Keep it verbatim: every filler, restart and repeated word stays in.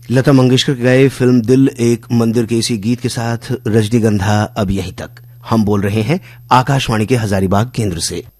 लता मंगेशकर गाए फिल्म दिल एक मंदिर के इसी गीत के साथ रजनीगंधा अब यहीं तक। हम बोल रहे हैं आकाशवाणी के हजारीबाग केंद्र से।